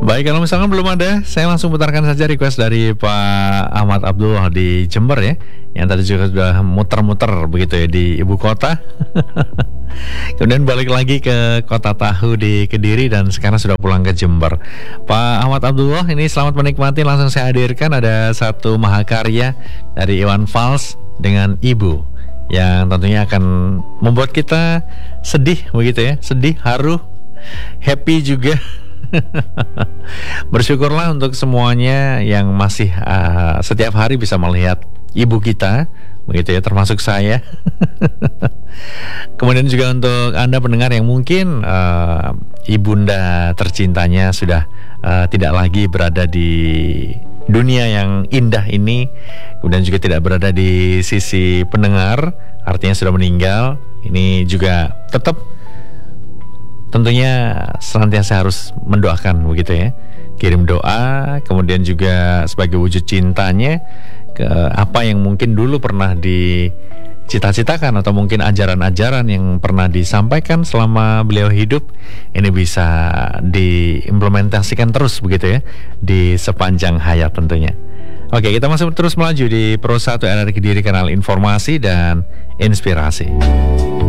Baik, kalau misalkan belum ada, saya langsung putarkan saja request dari Pak Ahmad Abdullah di Jember ya, yang tadi juga sudah muter-muter begitu ya di ibu kota. Kemudian balik lagi ke Kota Tahu di Kediri dan sekarang sudah pulang ke Jember. Pak Ahmad Abdullah, ini selamat menikmati. Langsung saya hadirkan ada satu mahakarya dari Iwan Fals dengan Ibu, yang tentunya akan membuat kita sedih begitu ya, sedih, haru, happy juga. Bersyukurlah untuk semuanya yang masih setiap hari bisa melihat ibu kita begitu ya, termasuk saya. Kemudian juga untuk Anda pendengar yang mungkin ibunda tercintanya sudah tidak lagi berada di dunia yang indah ini, kemudian juga tidak berada di sisi pendengar, artinya sudah meninggal. Ini juga tetap tentunya senantiasa harus mendoakan begitu ya. Kirim doa, kemudian juga sebagai wujud cintanya ke apa yang mungkin dulu pernah dicita-citakan atau mungkin ajaran-ajaran yang pernah disampaikan selama beliau hidup, ini bisa diimplementasikan terus begitu ya di sepanjang hayat tentunya. Oke, kita masih terus melaju di Pro 1 RRI Kediri, kanal informasi dan inspirasi.